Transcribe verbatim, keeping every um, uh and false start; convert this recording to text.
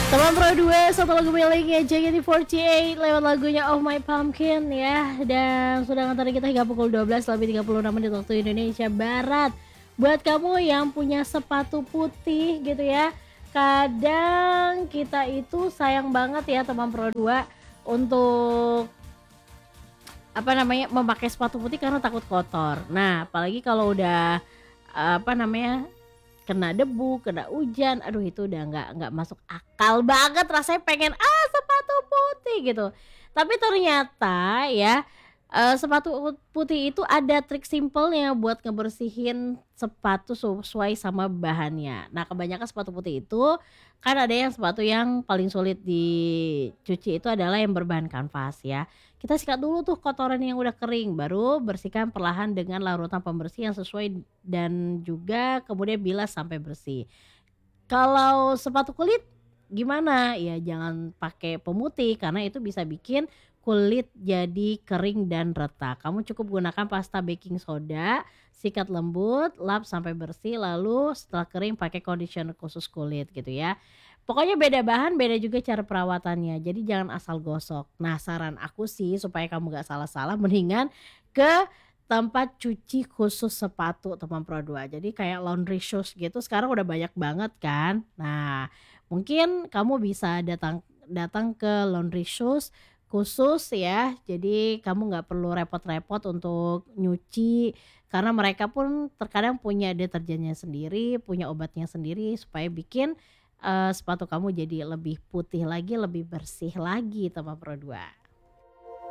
Teman Pro dua, satu lagu miliknya J K T empat delapan lewat lagunya Oh My Pumpkin ya. Dan sudah nganterin kita hingga pukul dua belas lebih tiga puluh enam menit waktu Indonesia Barat. Buat kamu yang punya sepatu putih gitu ya, kadang kita itu sayang banget ya teman Pro dua untuk apa namanya memakai sepatu putih karena takut kotor. Nah apalagi kalau udah apa namanya kena debu, kena hujan, aduh itu udah nggak nggak masuk akal banget, rasanya pengen ah sepatu putih gitu. Tapi ternyata ya eh, sepatu putih itu ada trik simpelnya buat ngebersihin sepatu sesuai sama bahannya. Nah kebanyakan sepatu putih itu kan ada yang sepatu yang paling sulit dicuci itu adalah yang berbahan kanvas ya. Kita sikat dulu tuh kotoran yang udah kering, baru bersihkan perlahan dengan larutan pembersih yang sesuai dan juga kemudian bilas sampai bersih. Kalau sepatu kulit gimana? Ya jangan pakai pemutih karena itu bisa bikin kulit jadi kering dan retak. Kamu cukup gunakan pasta baking soda, sikat lembut, lap sampai bersih, lalu setelah kering pakai conditioner khusus kulit gitu ya. Pokoknya beda bahan, beda juga cara perawatannya. Jadi jangan asal gosok. Nah, saran aku sih supaya kamu gak salah-salah mendingan ke tempat cuci khusus sepatu teman Pro dua. Jadi kayak laundry shoes gitu sekarang udah banyak banget kan. Nah, mungkin kamu bisa datang datang ke laundry shoes khusus ya. Jadi kamu nggak perlu repot-repot untuk nyuci karena mereka pun terkadang punya deterjennya sendiri, punya obatnya sendiri supaya bikin eh, sepatu kamu jadi lebih putih lagi, lebih bersih lagi teman Pro dua.